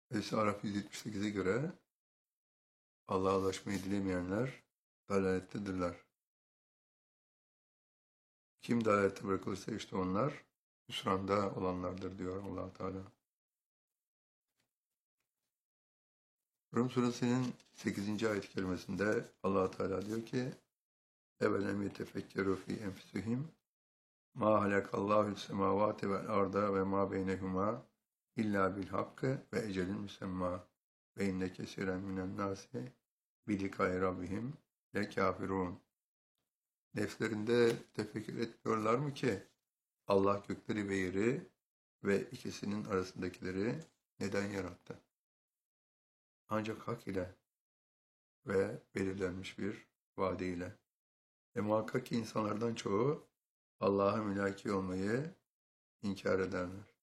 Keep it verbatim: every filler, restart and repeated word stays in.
Es-Araf yüz yetmiş sekize göre Allah'a ulaşmayı dilemeyenler dalalettedirler. Kim dalalette bırakılırsa işte onlar hüsranda olanlardır diyor Allah Teala. Rum suresinin sekizinci ayet-i kerimesinde Allah Teala diyor ki: "Evelem yetefekkeru fi enfusihim ma halakallahu semavati vel arda ve ma beynehuma illa bil hakkı ve ecelin müsemma ve inne kesiren minen nasi bi likai rabbihim le kafirun." Nefslerinde tefekkür etmiyorlar mı ki Allah gökleri ve yeri ve ikisinin arasındakileri neden yarattı? Ancak hak ile ve belirlenmiş bir vade ile. E muhakkak ki insanlardan çoğu Allah'a mülaki olmayı inkar ederler.